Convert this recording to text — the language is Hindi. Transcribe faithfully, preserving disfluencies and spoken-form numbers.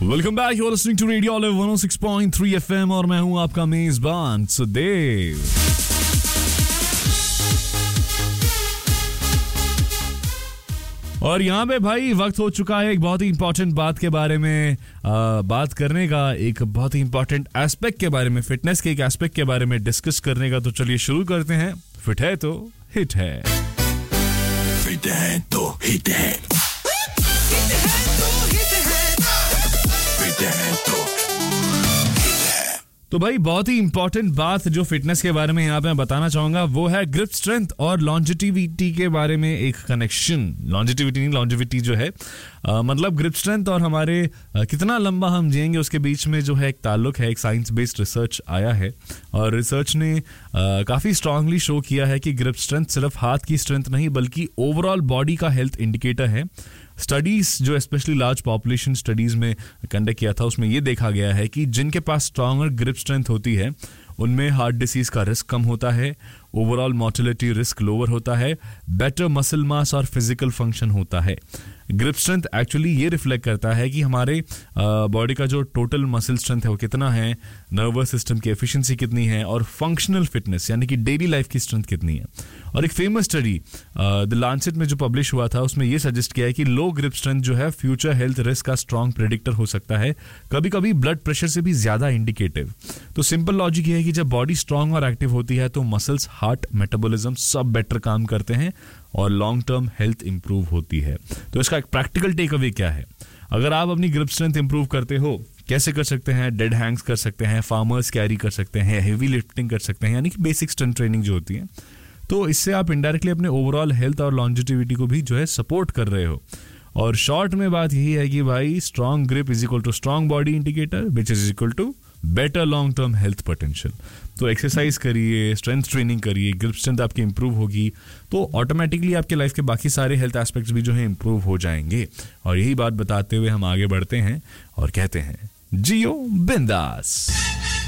Welcome back, you are listening to radio olive one O six point three FM और मैं हूं आपका मेजबान सुदेव। और यहाँ पे भाई वक्त हो चुका है एक बहुत ही इंपॉर्टेंट बात के बारे में आ, बात करने का, एक बहुत ही इंपॉर्टेंट एस्पेक्ट के बारे में, फिटनेस के एक एस्पेक्ट के बारे में डिस्कस करने का। तो चलिए शुरू करते हैं। फिट है तो हिट है, फिट है तो हिट है, फिट है तो तो भाई बहुत ही इंपॉर्टेंट बात जो फिटनेस के बारे में यहाँ पे मैं बताना चाहूंगा वो है ग्रिप स्ट्रेंथ और लॉन्जिटिविटी के बारे में एक कनेक्शन। लॉन्जिटिविटी नहीं, लॉन्जिविटी जो है आ, मतलब ग्रिप स्ट्रेंथ और हमारे आ, कितना लंबा हम जिएंगे उसके बीच में जो है एक ताल्लुक है। एक साइंस बेस्ड रिसर्च आया है और रिसर्च ने आ, काफी स्ट्रांगली शो किया है कि ग्रिप स्ट्रेंथ सिर्फ हाथ की स्ट्रेंथ नहीं बल्कि ओवरऑल बॉडी का हेल्थ इंडिकेटर है। स्टडीज जो स्पेशली लार्ज पॉपुलेशन स्टडीज में कंडक्ट किया था उसमें यह देखा गया है कि जिनके पास स्ट्रॉन्गर ग्रिप स्ट्रेंथ होती है उनमें हार्ट डिसीज का रिस्क कम होता है, ओवरऑल मोर्टेलिटी रिस्क लोअर होता है, बेटर मसल मास और फिजिकल फंक्शन होता है। ग्रिप स्ट्रेंथ एक्चुअली ये रिफ्लेक्ट करता है कि हमारे बॉडी का जो टोटल मसल स्ट्रेंथ है वो कितना है, नर्वस सिस्टम की एफिशिएंसी कितनी है और फंक्शनल फिटनेस यानी कि डेली लाइफ की स्ट्रेंथ कितनी है। और एक फेमस स्टडी द लांसेट में जो पब्लिश हुआ था उसमें ये सजेस्ट किया है कि लो ग्रिप स्ट्रेंथ जो है फ्यूचर हेल्थ रिस्क का स्ट्रॉन्ग प्रेडिक्टर हो सकता है, कभी कभी ब्लड प्रेशर से भी ज्यादा इंडिकेटिव। तो सिंपल लॉजिक ये है कि जब बॉडी स्ट्रांग और एक्टिव होती है तो मसल्स, हार्ट, मेटाबॉलिज्म सब बेटर काम करते हैं और लॉन्ग टर्म हेल्थ इंप्रूव होती है। तो इसका एक प्रैक्टिकल टेक अवे क्या है? अगर आप अपनी ग्रिप स्ट्रेंथ इंप्रूव करते हो, कैसे कर सकते हैं? डेड हैंग्स कर सकते हैं, फार्मर्स कैरी कर सकते हैं, हेवी लिफ्टिंग कर सकते हैं, यानी कि बेसिक स्ट्रेंथ ट्रेनिंग जो होती है। तो इससे आप इनडायरेक्टली अपने ओवरऑल हेल्थ और लॉन्जिटिविटी को भी जो है सपोर्ट कर रहे हो। और शॉर्ट में बात यही है कि भाई strong grip is equal to strong body indicator which is equal to better long term health potential. तो एक्सरसाइज करिए, स्ट्रेंथ ट्रेनिंग करिए, ग्रिप स्ट्रेंथ आपकी इंप्रूव होगी तो ऑटोमेटिकली आपके लाइफ के बाकी सारे हेल्थ एस्पेक्ट्स भी जो है इंप्रूव हो जाएंगे। और यही बात बताते हुए हम आगे बढ़ते हैं और कहते हैं जियो बिंदास।